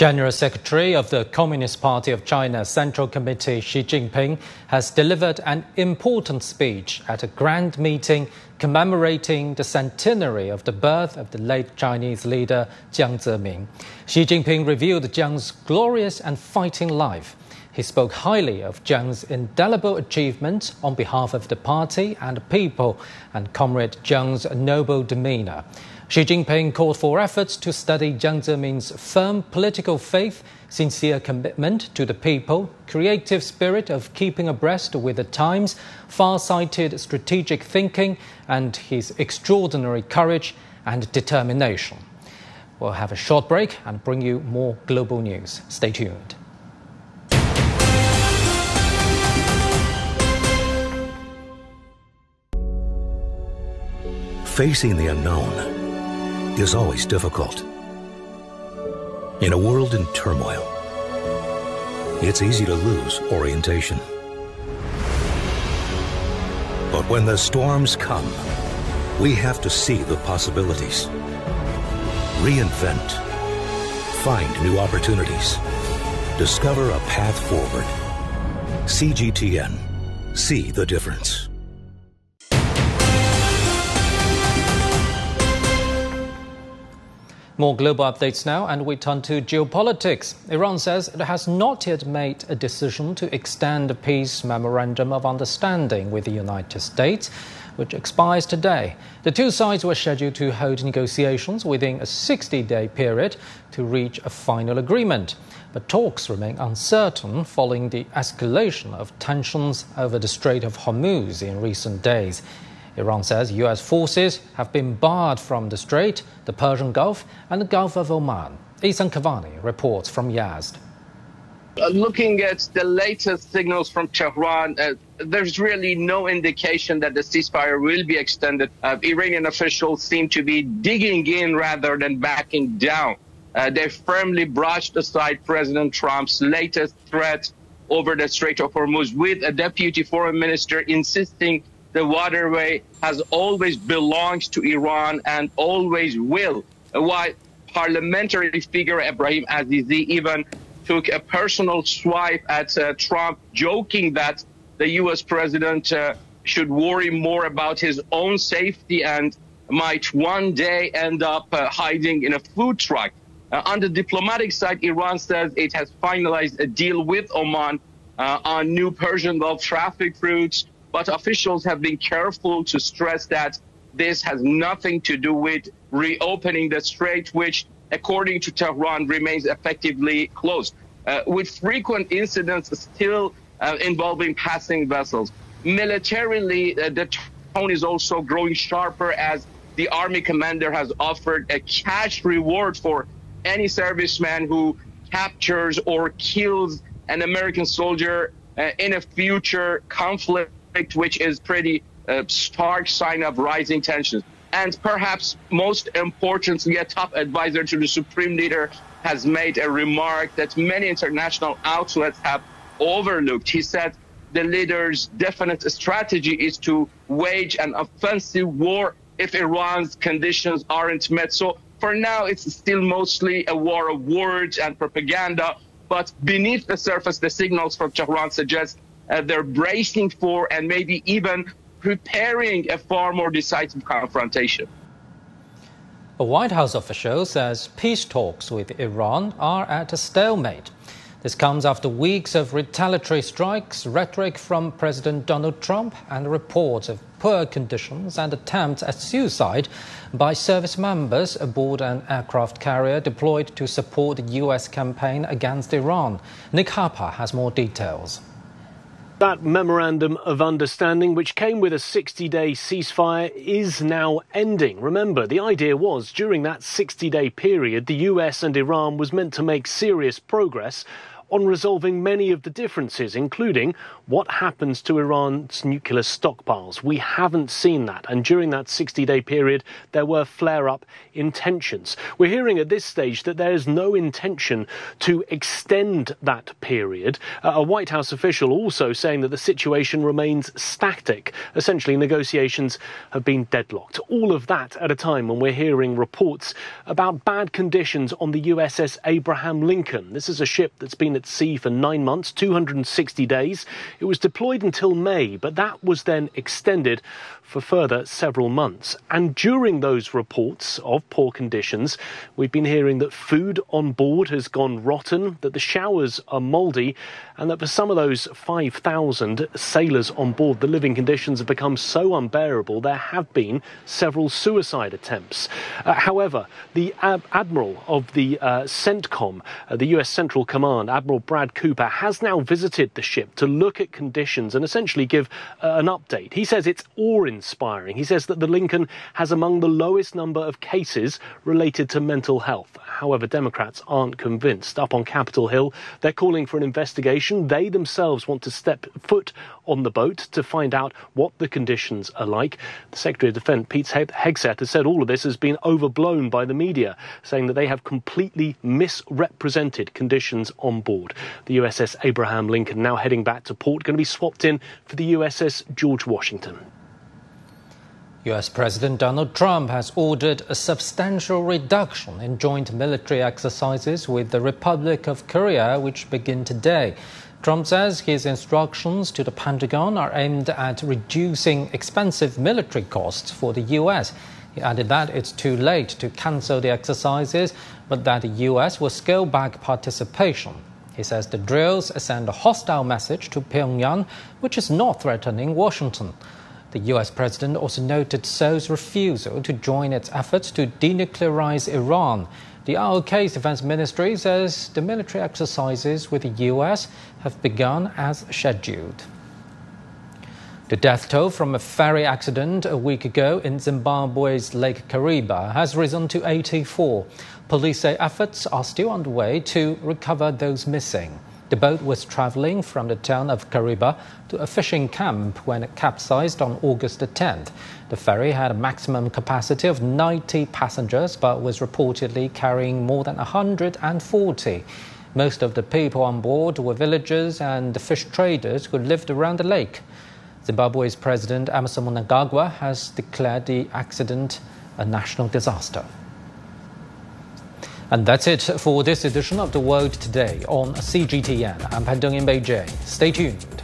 General Secretary of the Communist Party of China Central Committee Xi Jinping has delivered an important speech at a grand meeting commemorating the centenary of the birth of the late Chinese leader Jiang Zemin. Xi Jinping revealed Jiang's glorious and fighting life. He spoke highly of Jiang's indelible achievements on behalf of the party and the people, and Comrade Jiang's noble demeanor. Xi Jinping called for efforts to study Jiang Zemin's firm political faith, sincere commitment to the people, creative spirit of keeping abreast with the times, far-sighted strategic thinking, and his extraordinary courage and determination. We'll have a short break and bring you more global news. Stay tuned. Facing the unknown is always difficult. In a world in turmoil, it's easy to lose orientation. But when the storms come, we have to see the possibilities, reinvent, find new opportunities, discover a path forward. CGTN. See the difference. More global updates now, and we turn to geopolitics. Iran says it has not yet made a decision to extend the peace memorandum of understanding with the United States, which expires today. The two sides were scheduled to hold negotiations within a 60-day period to reach a final agreement. But talks remain uncertain following the escalation of tensions over the Strait of Hormuz in recent days. Iran says U.S. forces have been barred from the Strait, the Persian Gulf and the Gulf of Oman. Ihsan Kavani reports from Yazd. Looking at the latest signals from Tehran, there's really no indication that the ceasefire will be extended. Iranian officials seem to be digging in rather than backing down. They firmly brushed aside President Trump's latest threat over the Strait of Hormuz, with a deputy foreign minister insisting the waterway has always belonged to Iran and always will. While parliamentary figure Ebrahim Azizi even took a personal swipe at Trump, joking that the U.S. president should worry more about his own safety and might one day end up hiding in a food truck. On the diplomatic side, Iran says it has finalized a deal with Oman on new Persian Gulf traffic routes. But officials have been careful to stress that this has nothing to do with reopening the strait, which, according to Tehran, remains effectively closed, with frequent incidents still involving passing vessels. Militarily, the tone is also growing sharper as the army commander has offered a cash reward for any serviceman who captures or kills an American soldier in a future conflict, which is pretty stark sign of rising tensions. And perhaps most importantly, a top advisor to the supreme leader has made a remark that many international outlets have overlooked. He said the leader's definite strategy is to wage an offensive war if Iran's conditions aren't met. So for now, it's still mostly a war of words and propaganda. But beneath the surface, the signals from Tehran suggest they're bracing for and maybe even preparing a far more decisive confrontation. A White House official says peace talks with Iran are at a stalemate. This comes after weeks of retaliatory strikes, rhetoric from President Donald Trump, and reports of poor conditions and attempts at suicide by service members aboard an aircraft carrier deployed to support the U.S. campaign against Iran. Nick Harper has more details. That memorandum of understanding, which came with a 60-day ceasefire, is now ending. Remember, the idea was during that 60-day period, the US and Iran was meant to make serious progress on resolving many of the differences, including what happens to Iran's nuclear stockpiles. We haven't seen that, and during that 60-day period, there were flare-up intentions. We're hearing at this stage that there is no intention to extend that period. A White House official also saying that the situation remains static. Essentially, negotiations have been deadlocked. All of that at a time when we're hearing reports about bad conditions on the USS Abraham Lincoln. This is a ship that's been at sea for 9 months, 260 days. It was deployed until May, but that was then extended for further several months. And during those reports of poor conditions, we've been hearing that food on board has gone rotten, that the showers are mouldy, and that for some of those 5,000 sailors on board, the living conditions have become so unbearable there have been several suicide attempts. However, the Admiral of the CENTCOM, the US Central Command, Admiral Brad Cooper, has now visited the ship to look at conditions and essentially give an update. He says it's awe-inspiring. He says that the Lincoln has among the lowest number of cases related to mental health. However, Democrats aren't convinced. Up on Capitol Hill, they're calling for an investigation. They themselves want to step foot on the boat to find out what the conditions are like. The Secretary of Defense, Pete Hegseth, has said all of this has been overblown by the media, saying that they have completely misrepresented conditions on board. The USS Abraham Lincoln now heading back to port, going to be swapped in for the USS George Washington. US President Donald Trump has ordered a substantial reduction in joint military exercises with the Republic of Korea, which begin today. Trump says his instructions to the Pentagon are aimed at reducing expensive military costs for the US. He added that it's too late to cancel the exercises, but that the US will scale back participation. He says the drills send a hostile message to Pyongyang, which is not threatening Washington. The US president also noted Seoul's refusal to join its efforts to denuclearize Iran. The ROK's defense ministry says the military exercises with the US have begun as scheduled. The death toll from a ferry accident a week ago in Zimbabwe's Lake Kariba has risen to 84. Police say efforts are still underway to recover those missing. The boat was traveling from the town of Kariba to a fishing camp when it capsized on August the 10th. The ferry had a maximum capacity of 90 passengers, but was reportedly carrying more than 140. Most of the people on board were villagers and fish traders who lived around the lake. Zimbabwe's President Emmerson Mnangagwa has declared the accident a national disaster. And that's it for this edition of The World Today on CGTN. I'm Pan Dong in Beijing. Stay tuned.